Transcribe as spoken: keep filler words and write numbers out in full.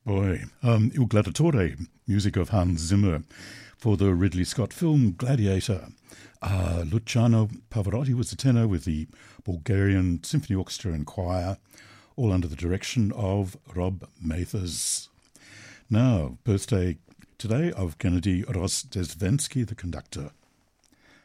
Boy, um, Il Gladiatore, music of Hans Zimmer for the Ridley Scott film Gladiator. Uh, Luciano Pavarotti was the tenor with the Bulgarian Symphony Orchestra and Choir, all under the direction of Rob Mathers. Now, birthday today of Gennady Rozdestvensky, the conductor.